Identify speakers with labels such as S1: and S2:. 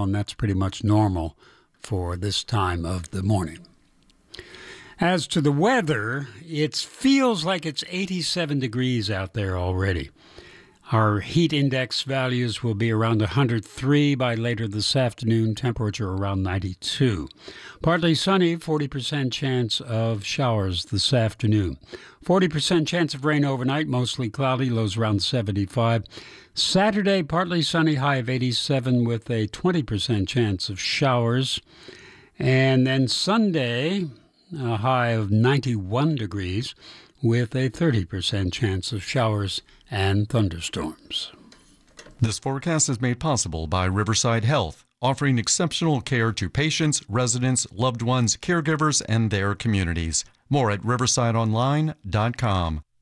S1: and that's pretty much normal for this time of the morning. As to the weather, it feels like it's 87 degrees out there already. Our heat index values will be around 103 by later this afternoon, temperature around 92. Partly sunny, 40% chance of showers this afternoon. 40% chance of rain overnight, mostly cloudy, lows around 75. Saturday, partly sunny, high of 87 with a 20% chance of showers. And then Sunday, a high of 91 degrees with a 30% chance of showers and thunderstorms.
S2: This forecast is made possible by Riverside Health, offering exceptional care to patients, residents, loved ones, caregivers, and their communities. More at riversideonline.com.